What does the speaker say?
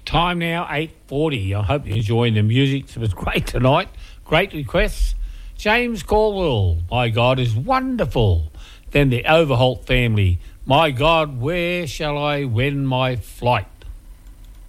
Time now, 8:40. I hope you're enjoying the music. It was great tonight. Great requests. James Caldwell, My God is Wonderful. Then the Overholt family, My God, Where Shall I Wend My Flight?